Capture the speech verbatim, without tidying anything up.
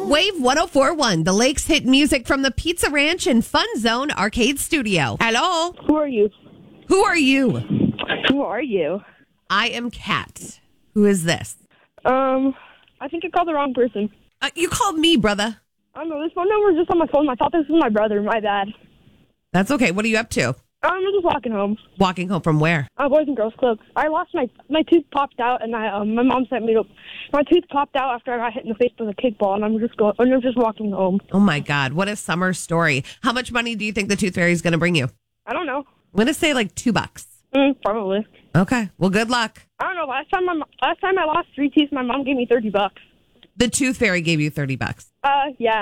Wave one oh four point one, the Lakes hit music from the Pizza Ranch and Fun Zone Arcade Studio. Hello. Who are you? Who are you? Who are you? I am Kat. Who is this? Um, I think you called the wrong person. Uh, you called me, brother. I don't know. This phone number is just on my phone. I thought this was my brother. My bad. That's okay. What are you up to? I'm just walking home. Walking home from where? Uh, Boys and Girls Club. I lost my my tooth popped out, and I um, my mom sent me to. My tooth popped out after I got hit in the face with a kickball, and I'm just going. I'm just walking home. Oh my God! What a summer story. How much money do you think the Tooth Fairy is going to bring you? I don't know. I'm going to say like two bucks. Mm, probably. Okay. Well, good luck. I don't know. Last time, my, last time I lost three teeth, my mom gave me thirty bucks. The Tooth Fairy gave you thirty bucks. Uh, yeah.